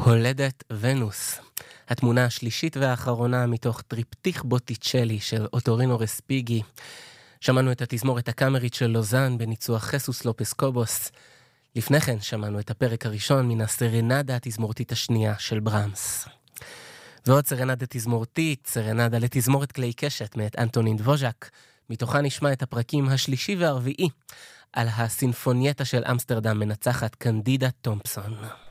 הולדת ונוס, התמונה השלישית והאחרונה מתוך טריפטיך בוטיצ'לי של אוטורינו רספיגי. שמענו את התזמורת הקאמרית של לוזאן בניצוח חסוס לופס קובוס. לפני כן שמענו את הפרק הראשון מן הסרנדה התזמורתית השנייה של ברמס. ועוד סרנדה תזמורתית, סרנדה לתזמורת כלי קשת מאת אנטונין דבוז'ק, מתוכה נשמע את הפרקים השלישי והרביעי על הסינפונייטה של אמסטרדם מנצחת קנדידה תומפסון.